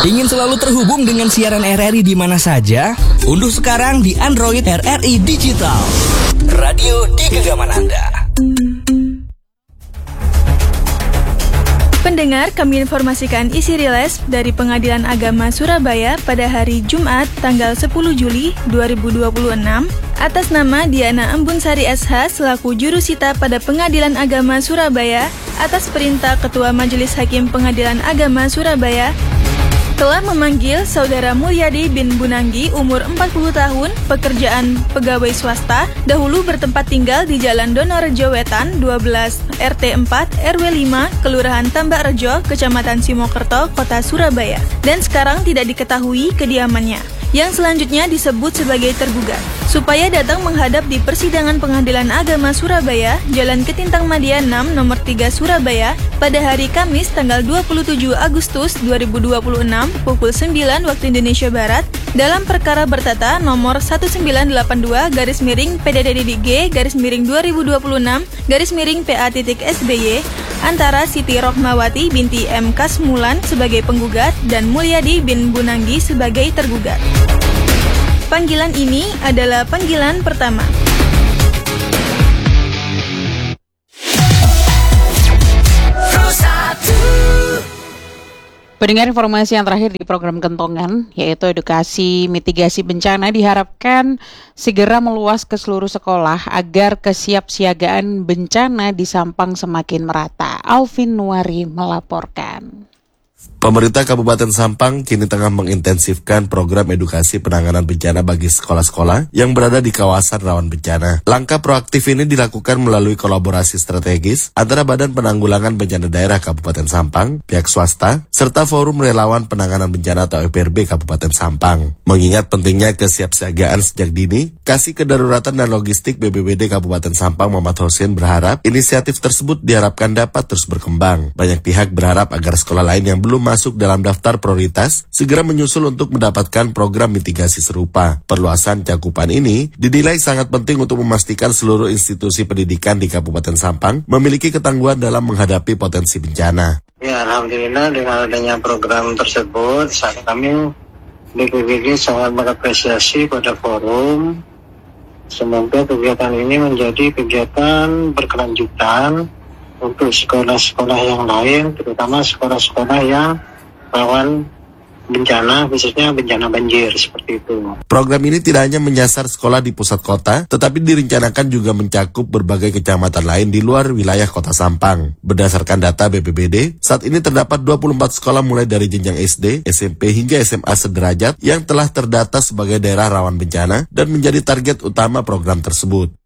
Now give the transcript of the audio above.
Ingin selalu terhubung dengan siaran RRI di mana saja? Unduh sekarang di Android RRI Digital. Radio di genggaman Anda. Pendengar, kami informasikan isi rilis dari Pengadilan Agama Surabaya pada hari Jumat tanggal 10 Juli 2026 atas nama Diana Embunsari SH selaku jurusita pada Pengadilan Agama Surabaya atas perintah Ketua Majelis Hakim Pengadilan Agama Surabaya telah memanggil Saudara Mulyadi bin Bunanggi umur 40 tahun, pekerjaan pegawai swasta, dahulu bertempat tinggal di Jalan Donorejo Wetan 12 RT 4 RW 5 Kelurahan Tambak Rejo, Kecamatan Simokerto, Kota Surabaya, dan sekarang tidak diketahui kediamannya, yang selanjutnya disebut sebagai tergugat, supaya datang menghadap di Persidangan Pengadilan Agama Surabaya, Jalan Ketintang Madia 6 Nomor 3 Surabaya pada hari Kamis tanggal 27 Agustus 2026 pukul 9 waktu Indonesia Barat dalam perkara bertata nomor 1982-PDDG-2026-PA.SBY antara Siti Rohmawati binti M. Kasmulan sebagai penggugat dan Mulyadi bin Bunanggi sebagai tergugat. Panggilan ini adalah panggilan pertama. Pendengar, informasi yang terakhir di program Kentongan, yaitu edukasi mitigasi bencana diharapkan segera meluas ke seluruh sekolah agar kesiapsiagaan bencana di Sampang semakin merata. Alvin Nuari melaporkan. Pemerintah Kabupaten Sampang kini tengah mengintensifkan program edukasi penanganan bencana bagi sekolah-sekolah yang berada di kawasan rawan bencana. Langkah proaktif ini dilakukan melalui kolaborasi strategis antara Badan Penanggulangan Bencana Daerah Kabupaten Sampang, pihak swasta, serta Forum Relawan Penanganan Bencana atau FPRB Kabupaten Sampang. Mengingat pentingnya kesiapsiagaan sejak dini, Kasih Kedaruratan dan Logistik BPBD Kabupaten Sampang Muhammad Hussein berharap inisiatif tersebut diharapkan dapat terus berkembang. Banyak pihak berharap agar sekolah lain yang belum masuk dalam daftar prioritas segera menyusul untuk mendapatkan program mitigasi serupa. Perluasan cakupan ini dinilai sangat penting untuk memastikan seluruh institusi pendidikan di Kabupaten Sampang memiliki ketangguhan dalam menghadapi potensi bencana. Ya, alhamdulillah dengan adanya program tersebut, saat kami BPBD sangat mengapresiasi pada forum. Semoga kegiatan ini menjadi kegiatan berkelanjutan untuk sekolah-sekolah yang lain, terutama sekolah-sekolah yang rawan bencana, khususnya bencana banjir, seperti itu. Program ini tidak hanya menyasar sekolah di pusat kota, tetapi direncanakan juga mencakup berbagai kecamatan lain di luar wilayah kota Sampang. Berdasarkan data BPBD, saat ini terdapat 24 sekolah mulai dari jenjang SD, SMP hingga SMA sederajat yang telah terdata sebagai daerah rawan bencana dan menjadi target utama program tersebut.